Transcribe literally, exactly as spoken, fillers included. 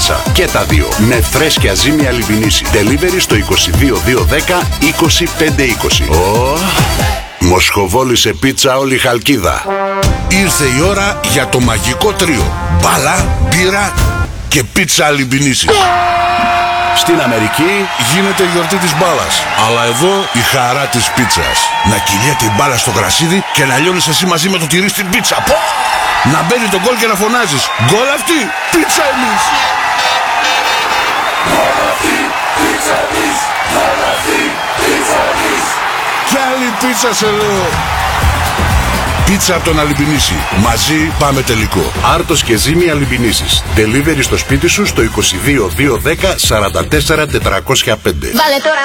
πίτσα. Και τα δύο με φρέσκια ζύμη Αλιμπινίση. Delivery στο είκοσι δύο δύο δέκα είκοσι πέντε είκοσι. Oh. Μοσχοβόλη σε πίτσα όλη η Χαλκίδα. Ήρθε η ώρα για το μαγικό τρίο. Μπάλα, μπύρα και πίτσα Αλιμπινίση. Στην Αμερική γίνεται η γιορτή της μπάλας, αλλά εδώ η χαρά της πίτσας. Να κυλιέται η μπάλα στο γρασίδι και να λιώνεις εσύ μαζί με το τυρί στην πίτσα. Πω! Να μπαίνει το γκολ και να φωνάζεις γκολ αυτή, πίτσα εμείς! Γκολ αυτή, πίτσα εμείς! Γκολ αυτή, πίτσα εμείς! Κι άλλη πίτσα σε λέω! Πίτσα από τον Αλιμπινίση. Μαζί πάμε τελικό. Άρτος και ζύμη Αλιμπινίσης. Delivery στο σπίτι σου στο είκοσι δύο δύο δέκα σαράντα τέσσερα τετρακόσια πέντε. Βάλε τώρα